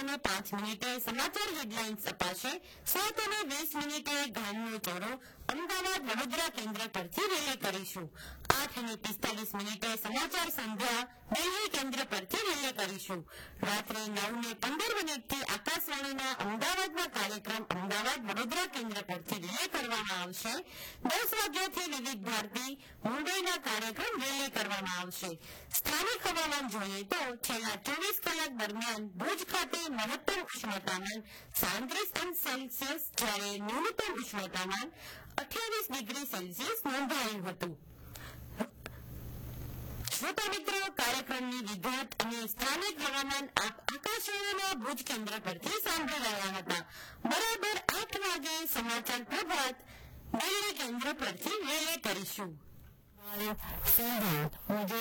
6:05 સમાચાર હેડલાઇન્સ અપાશે. 7:20 ગામનો ચોરો અમદાવાદ વડોદરા કેન્દ્ર પરથી રિલે કરીશું. 8:45 સમાચાર સંધ્યા દિલ્હી કેન્દ્ર પરથી રિલે કરીશું. રાત્રે 9:15 થી આકાશવાણીના અમદાવાદના કાર્યક્રમ અમદાવાદ વડોદરા કેન્દ્ર પરથી રિલે કરવામાં આવશે. 10 વાગ્યાથી વિવિધ ભારતી મુંબઈના કાર્યક્રમ રિલે કરવામાં આવશે. સ્થાનિક હવામાન જોઈએ તો છેલ્લા 24 કલાક દરમિયાન ભુજ ખાતે મહત્તમ ઉષ્ણતામાન 37°C જ્યારે ન્યૂનતમ ઉષ્ણતામાન 28°C નોંધાયું હતું. શ્રોતા મિત્રો, કાર્યક્રમની વિગત અને સ્થાનિક હવામાન આકાશવાણીના ભુજ કેન્દ્ર પરથી સાંભળી રહ્યા હતા. બરાબર 8 વાગે સમાચાર પ્રભાત દિલ્હી કેન્દ્ર પરથી રિલે કરીશું.